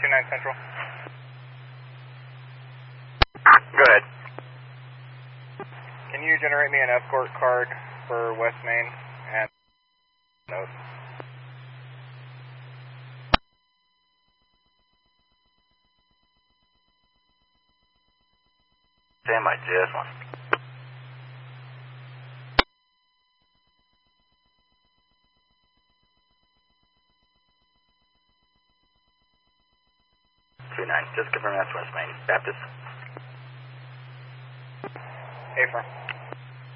29 Central. Go ahead. Can you generate me an escort card for West Main and note? Stand by, JS1. Just confirm that's West Main. Baptist. Affirm.